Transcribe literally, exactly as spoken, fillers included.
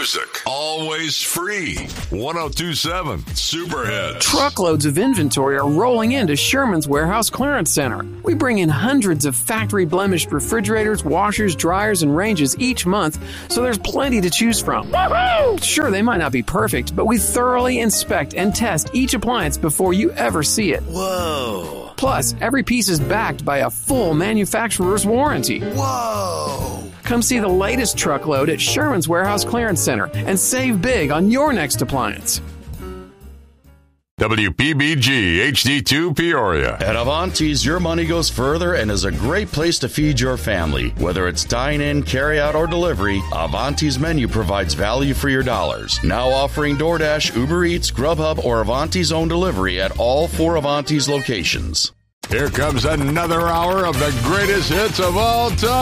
music. Always free. ten twenty-seven Superhits. Truckloads of inventory are rolling into Sherman's Warehouse Clearance Center. We bring in hundreds of factory blemished refrigerators, washers, dryers, and ranges each month, so there's plenty to choose from. Woo-hoo! Sure, they might not be perfect, but we thoroughly inspect and test each appliance before you ever see it. Whoa. Plus, every piece is backed by a full manufacturer's warranty. Whoa. Come see the latest truckload at Sherman's Warehouse Clearance Center and save big on your next appliance. W P B G H D two Peoria. At Avanti's, your money goes further and is a great place to feed your family. Whether it's dine-in, carry-out, or delivery, Avanti's menu provides value for your dollars. Now offering DoorDash, Uber Eats, Grubhub, or Avanti's own delivery at all four Avanti's locations. Here comes another hour of the greatest hits of all time.